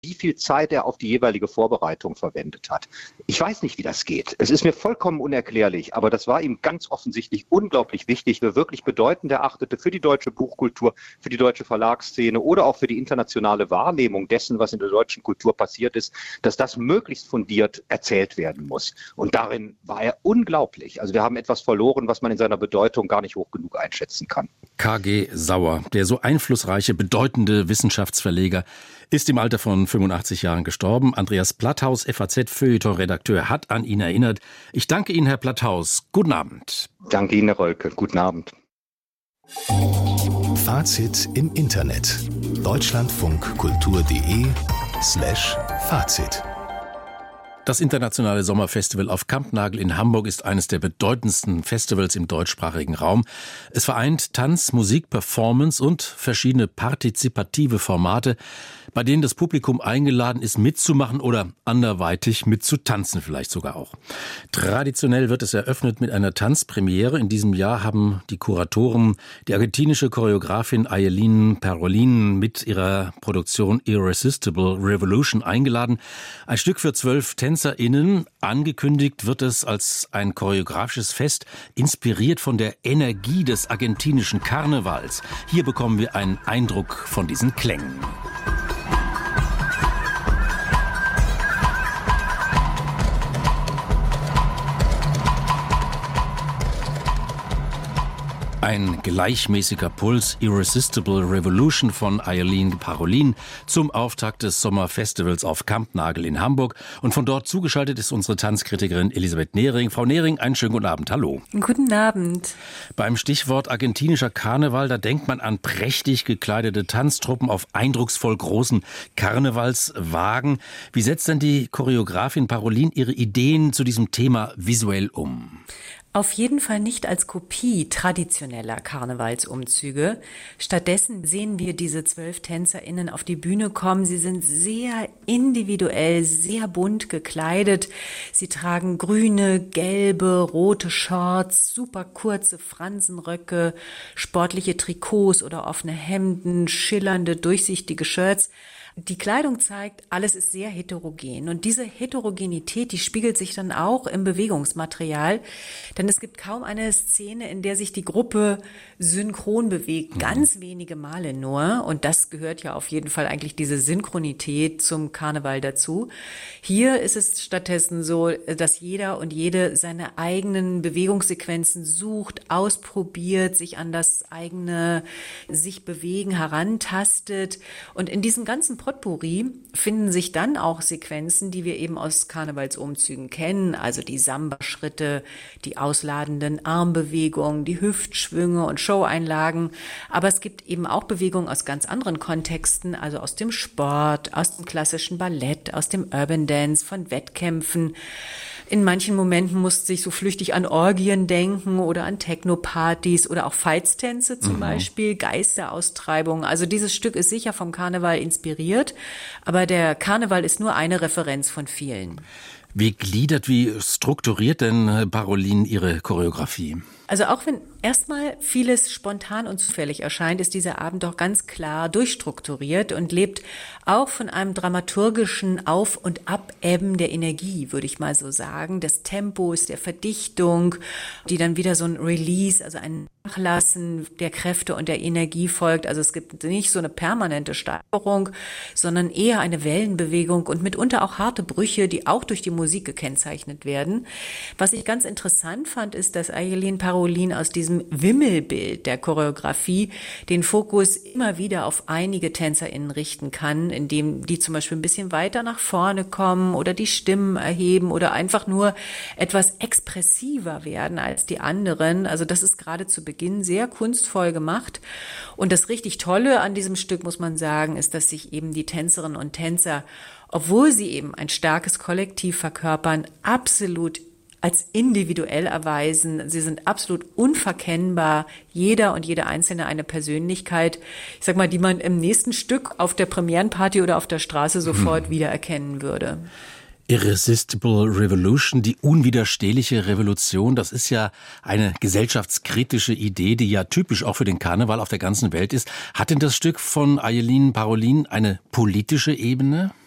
wie viel Zeit er auf die jeweilige Vorbereitung verwendet hat. Ich weiß nicht, wie das geht. Es ist mir vollkommen unerklärlich, aber das war ihm ganz offensichtlich unglaublich wichtig, für wirklich bedeutend erachtete für die deutsche Buchkultur, für die deutsche Verlagsszene oder auch für die internationale Wahrnehmung dessen, was in der deutschen Kultur passiert ist, dass das möglichst fundiert erzählt werden muss. Und darin war er unglaublich. Also wir haben etwas verloren, was man in seiner Bedeutung gar nicht hoch genug einschätzen kann. K.G. Sauer, der so einflussreiche, bedeutende Wissenschaftsverleger, ist im Alter von 85 Jahren gestorben. Andreas Platthaus, FAZ-Feuilleton-Redakteur, hat an ihn erinnert. Ich danke Ihnen, Herr Platthaus. Guten Abend. Danke Ihnen, Herr Rölke. Guten Abend. Fazit im Internet. deutschlandfunkkultur.de/Fazit. Das internationale Sommerfestival auf Kampnagel in Hamburg ist eines der bedeutendsten Festivals im deutschsprachigen Raum. Es vereint Tanz, Musik, Performance und verschiedene partizipative Formate, bei denen das Publikum eingeladen ist, mitzumachen oder anderweitig mitzutanzen vielleicht sogar auch. Traditionell wird es eröffnet mit einer Tanzpremiere. In diesem Jahr haben die Kuratoren die argentinische Choreografin Ayelin Parolin mit ihrer Produktion Irresistible Revolution eingeladen. Ein Stück für 12 TänzerInnen. Angekündigt wird es als ein choreografisches Fest, inspiriert von der Energie des argentinischen Karnevals. Hier bekommen wir einen Eindruck von diesen Klängen. Ein gleichmäßiger Puls, Irresistible Revolution von Ayelin Parolin zum Auftakt des Sommerfestivals auf Kampnagel in Hamburg. Und von dort zugeschaltet ist unsere Tanzkritikerin Elisabeth Nehring. Frau Nehring, einen schönen guten Abend. Hallo. Guten Abend. Beim Stichwort argentinischer Karneval, da denkt man an prächtig gekleidete Tanztruppen auf eindrucksvoll großen Karnevalswagen. Wie setzt denn die Choreografin Parolin ihre Ideen zu diesem Thema visuell um? Auf jeden Fall nicht als Kopie traditioneller Karnevalsumzüge. Stattdessen sehen wir diese 12 TänzerInnen auf die Bühne kommen. Sie sind sehr individuell, sehr bunt gekleidet. Sie tragen grüne, gelbe, rote Shorts, super kurze Fransenröcke, sportliche Trikots oder offene Hemden, schillernde, durchsichtige Shirts. Die Kleidung zeigt, alles ist sehr heterogen. Und diese Heterogenität, die spiegelt sich dann auch im Bewegungsmaterial. Denn es gibt kaum eine Szene, in der sich die Gruppe synchron bewegt. Ganz wenige Male nur. Und das gehört ja auf jeden Fall eigentlich diese Synchronität zum Karneval dazu. Hier ist es stattdessen so, dass jeder und jede seine eigenen Bewegungssequenzen sucht, ausprobiert, sich an das eigene sich bewegen herantastet. Und in diesem ganzen Potpourri finden sich dann auch Sequenzen, die wir eben aus Karnevalsumzügen kennen, also die Samba-Schritte, die ausladenden Armbewegungen, die Hüftschwünge und Showeinlagen. Aber es gibt eben auch Bewegungen aus ganz anderen Kontexten, also aus dem Sport, aus dem klassischen Ballett, aus dem Urban Dance, von Wettkämpfen. In manchen Momenten musste ich so flüchtig an Orgien denken oder an Techno-Partys oder auch Veitstänze zum Beispiel, Geisteraustreibungen. Also dieses Stück ist sicher vom Karneval inspiriert, aber der Karneval ist nur eine Referenz von vielen. Wie gliedert, wie strukturiert denn Parolin ihre Choreografie? Also auch wenn erstmal vieles spontan und zufällig erscheint, ist dieser Abend doch ganz klar durchstrukturiert und lebt auch von einem dramaturgischen Auf- und Abebben der Energie, würde ich mal so sagen, des Tempos, der Verdichtung, die dann wieder so ein Release, also ein Nachlassen der Kräfte und der Energie folgt. Also es gibt nicht so eine permanente Steigerung, sondern eher eine Wellenbewegung und mitunter auch harte Brüche, die auch durch die Musik gekennzeichnet werden. Was ich ganz interessant fand, ist, dass Ayelin Parolin aus diesem Wimmelbild der Choreografie den Fokus immer wieder auf einige TänzerInnen richten kann, indem die zum Beispiel ein bisschen weiter nach vorne kommen oder die Stimmen erheben oder einfach nur etwas expressiver werden als die anderen. Also das ist gerade zu Beginn sehr kunstvoll gemacht. Und das richtig Tolle an diesem Stück, muss man sagen, ist, dass sich eben die Tänzerinnen und Tänzer, obwohl sie eben ein starkes Kollektiv verkörpern, absolut als individuell erweisen. Sie sind absolut unverkennbar. Jeder und jede Einzelne eine Persönlichkeit, ich sag mal, die man im nächsten Stück auf der Premierenparty oder auf der Straße sofort wiedererkennen würde. Irresistible Revolution, die unwiderstehliche Revolution, das ist ja eine gesellschaftskritische Idee, die ja typisch auch für den Karneval auf der ganzen Welt ist. Hat denn das Stück von Ayelin Parolin eine politische Ebene?